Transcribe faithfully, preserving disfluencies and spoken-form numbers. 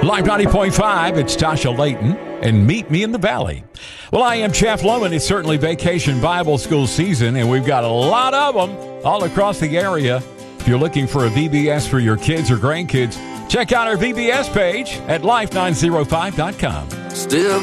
Live ninety point five, it's Tasha Layton, and Meet Me in the Valley. Well, I am Jeff Loman. It's certainly Vacation Bible School season, and we've got a lot of them all across the area. If you're looking for a V B S for your kids or grandkids, check out our V B S page at life nine oh five dot com. Still